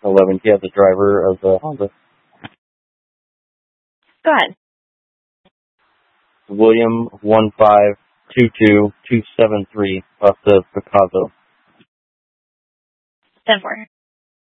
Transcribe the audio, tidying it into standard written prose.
11. Yeah, the driver of the Honda. Go ahead. William 1522273 off the Picasso. 10-4.